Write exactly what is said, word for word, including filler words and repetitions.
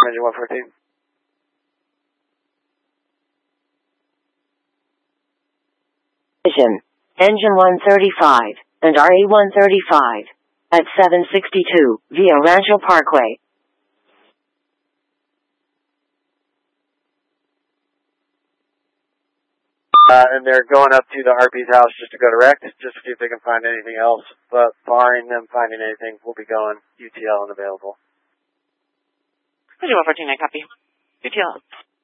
Engine one fourteen. Vision, Engine one thirty-five, and R E one thirty-five, at seven sixty-two, via Rancho Parkway. Uh, and they're going up to the R P's house just to go direct, just to see if they can find anything else. But barring them finding anything, we'll be going U T L unavailable. Engine one fourteen, I copy. U T L.